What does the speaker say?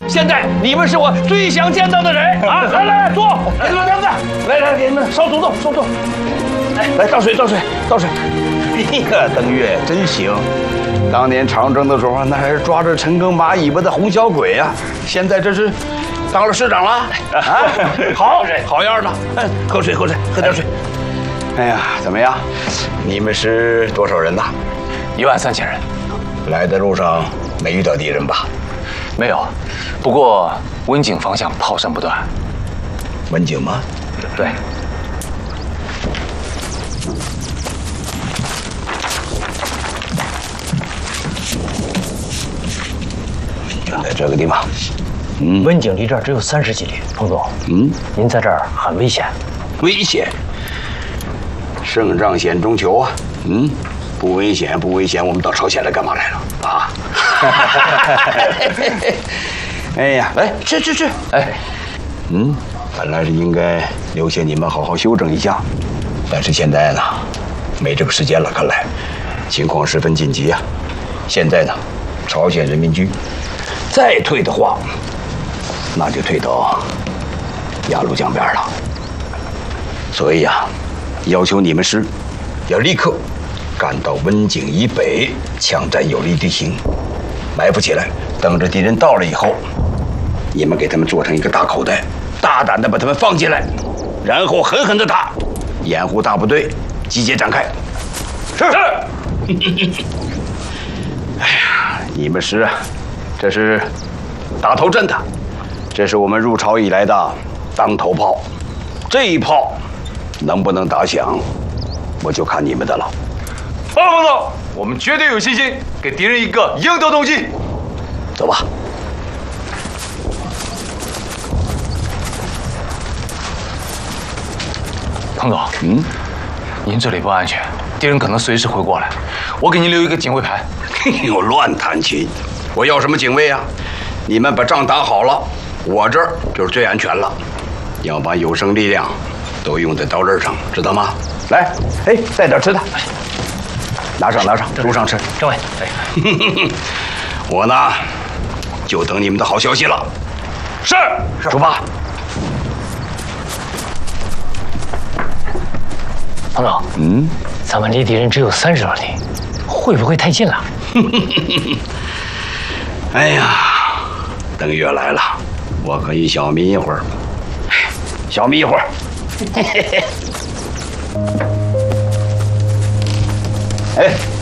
现在你们是我最想见到的人啊！来，坐，给你们凉子，来，给你们烧土豆，烧土豆。来，倒水。哎呀，登月真行！当年长征的时候，那还是抓着陈赓马尾巴的红小鬼呀，现在这是当了师长了啊！好样的！喝水，喝点水。哎呀，怎么样？你们是多少人呐 ？13000人。 来的路上没遇到敌人吧？ 没有，不过温井方向炮声不断。 温井吗？ 对。 就在这个地方。 温井离这儿只有30几里，彭总。您在这儿很危险。 危险？胜仗险中求啊！不危险，我们到朝鲜来干嘛来了啊？哎呀，来吃。 哎， 本来是应该留下你们好好休整一下，但是现在呢，没这个时间了，看来情况十分紧急啊！现在呢，朝鲜人民军再退的话，那就退到鸭绿江边了。所以呀，要求你们师要立刻赶到温井以北，抢占有利地形，埋伏起来，等着敌人到了以后，你们给他们做成一个大口袋，大胆的把他们放进来，然后狠狠的打，掩护大部队集结展开。是。哎呀，你们师啊，这是打头阵的，这是我们入朝以来的当头炮，这一炮能不能打响，我就看你们的了。 报告彭总，我们绝对有信心给敌人一个应得动击。 走吧。 彭总，您这里不安全，敌人可能随时会过来。我给您留一个警卫排。 又乱弹琴！我要什么警卫啊？你们把仗打好了，我这儿就是最安全了。要把有生力量都用在刀刃上，知道吗？来，带点吃的，拿上，路上吃。 政委， 我呢，就等你们的好消息了。是，出发。 彭总，咱们离敌人只有30多里，会不会太近了？ 哎呀，登月来了，我可以小眯一会儿。哎。